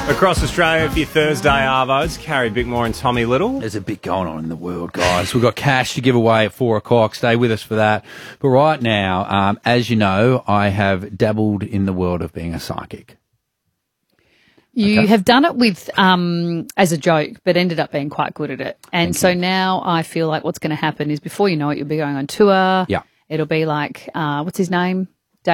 Across Australia for your Thursday Arvos, Carrie Bickmore and Tommy Little. There's a bit going on in the world, guys. We've got cash to give away at 4 o'clock. Stay with us for that. But right now, as you know, I have dabbled in the world of being a psychic. You have done it with as a joke, but ended up being quite good at it. And so now I feel like what's going to happen is before you know it, you'll be going on tour. Yeah. It'll be like, what's his name?